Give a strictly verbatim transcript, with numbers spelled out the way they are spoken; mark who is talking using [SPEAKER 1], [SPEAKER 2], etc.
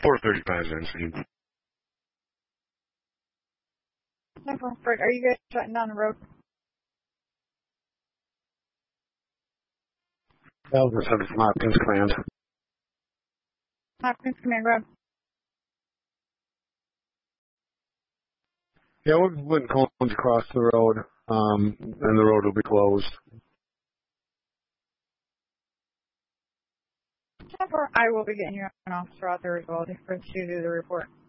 [SPEAKER 1] four thirty-five is in.
[SPEAKER 2] Are you guys shutting down the road?
[SPEAKER 1] Elvis seven from Hopkins Command.
[SPEAKER 2] Hopkins Command, grab.
[SPEAKER 1] Yeah, we're putting cones across the road, um, and the road will be closed.
[SPEAKER 2] I will be getting you an officer out there as well to do the report.